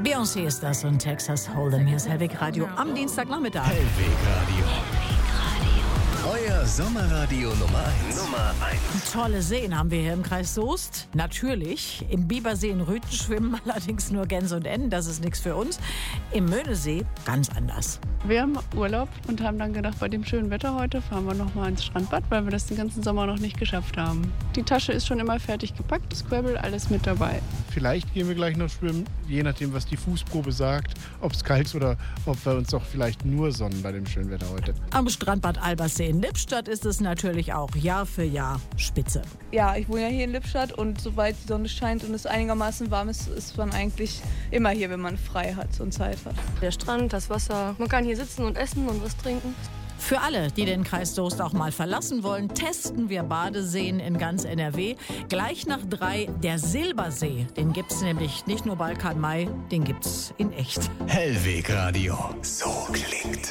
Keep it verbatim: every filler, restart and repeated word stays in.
Beyoncé ist das und Texas Hold'em. Hier ist Hellweg Radio am Dienstagnachmittag. Hellweg Radio. Euer Sommerradio Nummer eins. Nummer eins. Tolle Seen haben wir hier im Kreis Soest. Natürlich. Im Bibersee in Rüthen schwimmen allerdings nur Gänse und Enten. Das ist nichts für uns. Im Möhnesee ganz anders. Wir haben Urlaub und haben dann gedacht, bei dem schönen Wetter heute fahren wir noch mal ins Strandbad, weil wir das den ganzen Sommer noch nicht geschafft haben. Die Tasche ist schon immer fertig gepackt, Scrabble, alles mit dabei. Vielleicht gehen wir gleich noch schwimmen, je nachdem, was die Fußprobe sagt, ob es kalt ist oder ob wir uns doch vielleicht nur sonnen bei dem schönen Wetter heute. Am Strandbad Albersee in Lippstadt ist es natürlich auch Jahr für Jahr spitze. Ja, ich wohne ja hier in Lippstadt und sobald die Sonne scheint und es einigermaßen warm ist, ist man eigentlich immer hier, wenn man frei hat und Zeit hat. Der Strand, das Wasser, man kann hier sitzen und essen und was trinken. Für alle, die den Kreis Soest auch mal verlassen wollen, testen wir Badeseen in ganz N R W. Gleich nach drei der Silbersee. Den gibt's nämlich nicht nur Balkan Mai, den gibt's in echt. Hellweg Radio. So klingt